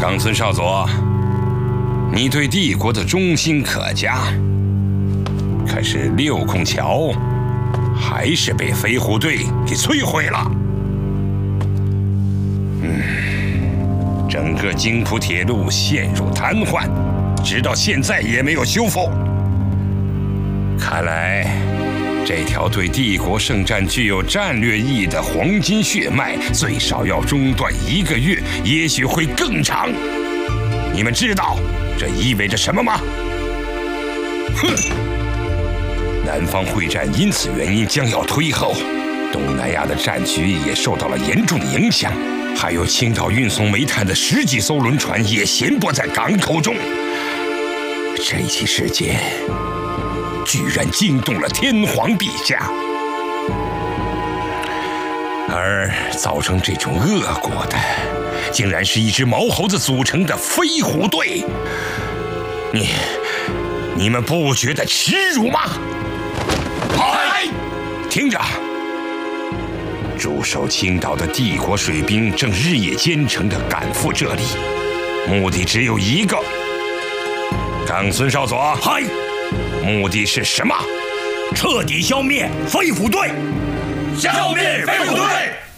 冈村少佐，你对帝国的忠心可嘉，可是六孔桥还是被飞虎队给摧毁了。整个京浦铁路陷入瘫痪，直到现在也没有修复。看来，这条对帝国圣战具有战略意义的黄金血脉，最少要中断1个月，也许会更长。你们知道这意味着什么吗？哼！南方会战因此原因将要推后，东南亚的战局也受到了严重的影响。还有青岛运送煤炭的10几艘轮船也闲泊在港口中。这起事件居然惊动了天皇陛下，而造成这种恶果的，竟然是一只毛猴子组成的飞虎队。你们不觉得耻辱吗？嗨，听着！驻守青岛的帝国水兵正日夜兼程地赶赴这里，目的只有一个。冈村少佐， 嗨， 目的是什么？ 彻底消灭飞虎队！ 消灭飞虎队！